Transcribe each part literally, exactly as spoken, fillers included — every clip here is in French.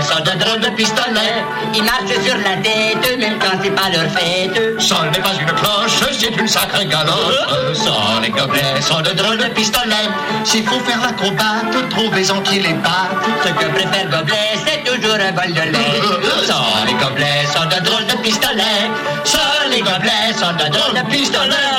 sont de drôles de pistolets. Ils marchent sur la tête, même quand c'est pas leur fête. Ça n'est pas une cloche, c'est une sacrée galoche. Ça, les gobelets sont de drôles de pistolets. S'il faut faire l'acrobate, trouvez-en qui les battent. Ce que préfère Gobelet, c'est toujours un bol de lait. Ça, les gobelets sont de drôles de pistolets. Ça, les gobelets sont de drôles de pistolets.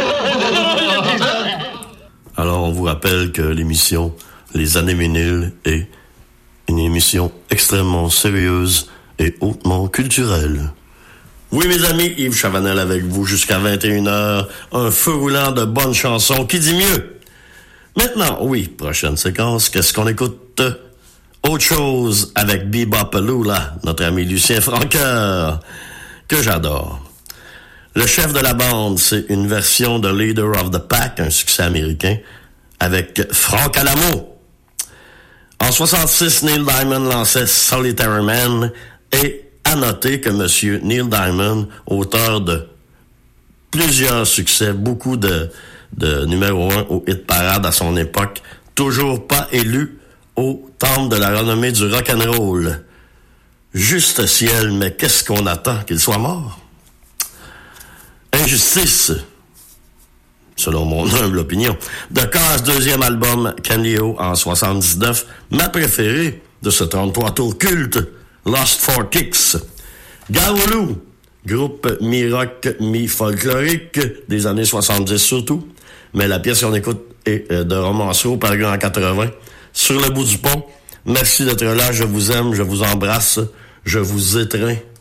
Alors, on vous rappelle que l'émission Les Années Vinyles est une émission extrêmement sérieuse et hautement culturelle. Oui, mes amis, Yves Chavanel avec vous jusqu'à vingt et une heures. Un feu roulant de bonnes chansons. Qui dit mieux? Maintenant, oui, prochaine séquence. Qu'est-ce qu'on écoute? Autre chose avec Be-Bop-A-Lula, notre ami Lucien Francoeur, que j'adore. Le chef de la bande, c'est une version de Leader of the Pack, un succès américain, avec Frank Alamo. En soixante-six, Neil Diamond lançait Solitary Man, et à noter que Monsieur Neil Diamond, auteur de plusieurs succès, beaucoup de, de numéro un au hit parade à son époque, toujours pas élu au temple de la renommée du rock'n'roll. Juste ciel, mais qu'est-ce qu'on attend qu'il soit mort? Injustice, selon mon humble opinion. The Cars, deuxième album, Candy O en soixante-dix-neuf. Ma préférée de ce trente-trois tours culte, Lost for Kicks. Gaoulou, groupe mi-rock, mi-folklorique, des années soixante-dix surtout. Mais la pièce qu'on écoute est de Romanceau, paru en quatre-vingts. Sur le bout du pont, merci d'être là, je vous aime, je vous embrasse, je vous étreins